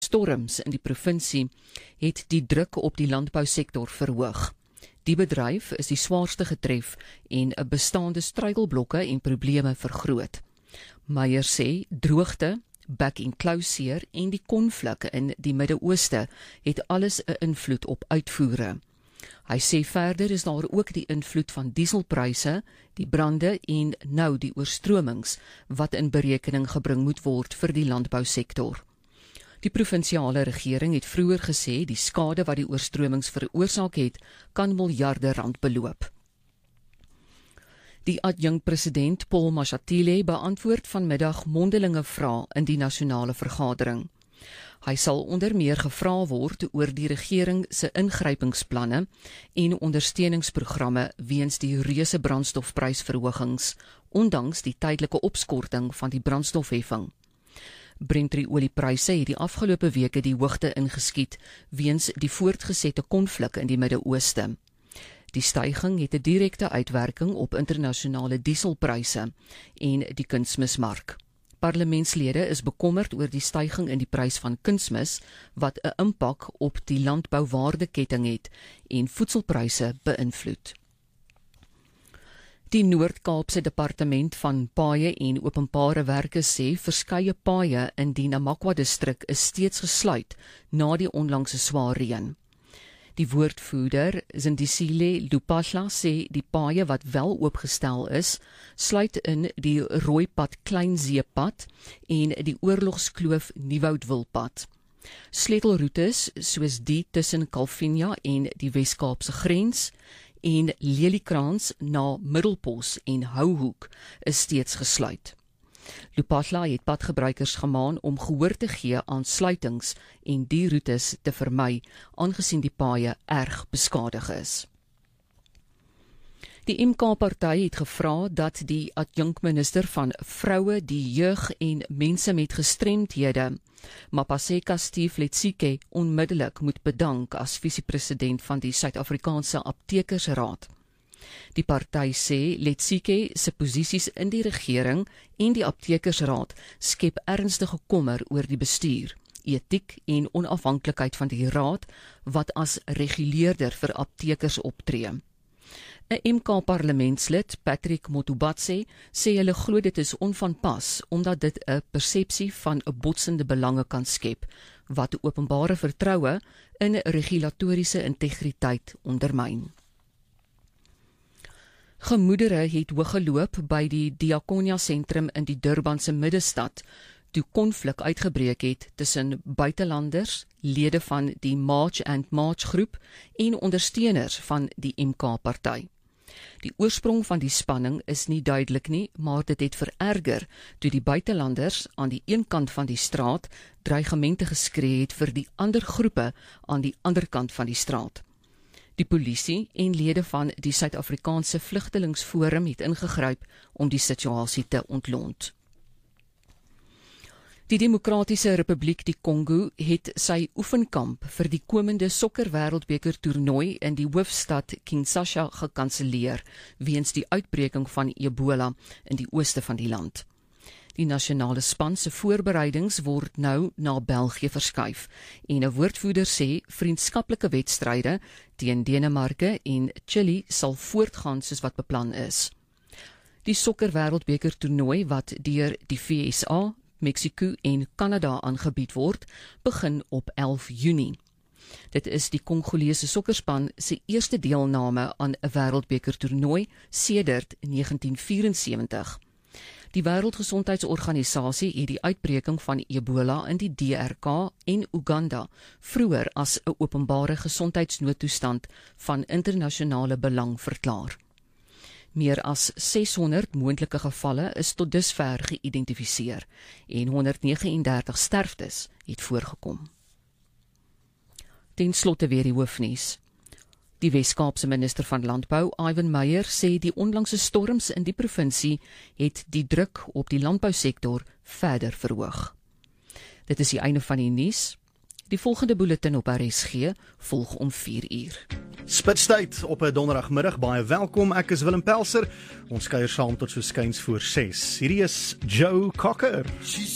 storms in die provinsie het die druk op die landbousektor verhoog. Die bedryf is die swaarste getref en 'n bestaande struikelblokke en probleme vergroot. Meyer sê droogte, back-and-close en die konflik in die Midde-Ooste het alles 'n invloed op uitvoere. Hy sê verder is daar ook die invloed van dieselpryse, die brande en nou die oorstromings wat in berekening gebring moet word vir die landbousektor. Die provinsiale regering het vroeër gesê die skade wat die oorstromings veroorsaak het, kan miljarde rand beloop. Die adjunkt-president Paul Mashatile beantwoord vanmiddag mondelinge vrae in die nasionale vergadering. Hy sal onder meer gevra word oor die regering se ingrypingsplanne en ondersteuningsprogramme weens die reuse brandstofprysverhogings, ondanks die tydelike opskorting van die brandstofheffing. Brent-oliepryse het die afgelope weke die hoogte ingeskiet weens die voortgesette konflik in die Midde-Ooste. Die styging het 'n direkte uitwerking op internasionale dieselpryse en die kunsmismark. Parlementslede is bekommerd oor die styging in die prys van kunsmis wat 'n impak op die landbouwaardeketting het en voedselpryse beïnvloed. Die Noord-Kaapse Departement van Paaie en Openbare Werke sê verskeie paaie in die Namakwa-distrik is steeds gesluit na die onlangse swaar reën. Die woordvoerder, Zindisile Lupahla, sê die paaie wat wel oopgestel is, sluit in die Rooipad Kleinzeepad en die Oorlogskloof Nieuwoudtwilpad. Sleutelroetes soos die tussen Kalvinia en die Wes-Kaapse grens en Leliekrans na Middelpos en Houhoek is steeds gesluit. Lupahla het padgebruikers gemaan om gehoor te gee aan sluitings en die roetes te vermy, aangesien die paaie erg beskadig is. Die MK-party het gevra dat die adjunkminister van Vroue, die Jeug en Mense met Gestremdhede, Mapaseka Steve Letsike, onmiddellik moet bedank as visiepresident van die Suid-Afrikaanse Aptekersraad. Die party sê Letsike se posisies in die regering en die Aptekersraad skep ernstige kommer oor die bestuur, etiek en onafhanklikheid van die raad wat as reguleerder vir aptekers optree. 'n MK-parlementslid, Patrick Motubatse, sê hulle glo dit is onvanpas omdat dit 'n persepsie van 'n botsende belange kan skep wat openbare vertroue in regulatoriese integriteit ondermyn. Gemoedere het hooggeloop by die Diakonia sentrum in die Durbanse middestad toe konflik uitgebreek het tussen buitelanders, lede van die March and March groep en ondersteuners van die MK-party. Die oorsprong van die spanning is nie duidelik nie, maar dit het vererger toe die buitelanders aan die een kant van die straat dreigemente geskree het vir die ander groepe aan die ander kant van die straat. Die polisie en lede van die Suid-Afrikaanse Vlugtelingsforum het ingegryp om die situasie te ontlont. Die Demokratiese Republiek die Kongo het sy oefenkamp vir die komende sokkerwêreldbeker toernooi in die hoofstad Kinshasa gekanselleer weens die uitbreking van Ebola in die ooste van die land. Die nasionale span se voorbereidings word nou na België verskuif en 'n woordvoerder sê vriendskaplike wedstryde teen Denemarke en Chili sal voortgaan soos wat beplan is. Die sokkerwêreldbeker toernooi wat deur die VSA, Mexico en Kanada aangebied word, begin op 11 Junie. Dit is die Kongolese sokkerspan se eerste deelname aan 'n wêreldbeker toernooi sedert 1974. Die Wêreldgesondheidsorganisasie het die uitbreking van Ebola in die DRK en Uganda vroeër as 'n openbare gesondheidsnoodtoestand van internasionale belang verklaar. Meer as 600 moontlike gevalle is tot dusver geïdentifiseer en 139 sterftes het voorgekom. Ten slotte weer die hoofnuus. Die Wes-Kaapse minister van Landbou, Ivan Meyer, sê die onlangse storms in die provinsie het die druk op die landbousektor verder verhoog. Dit is die einde van die nuus. Die volgende bulletin op RSG volg om 4 uur. Spitstyd op 'n donderdagmiddag, baie welkom. Ek is Willem Pelser. Ons kuier saam tot so skuins voor 6. Hierdie is Joe Cocker.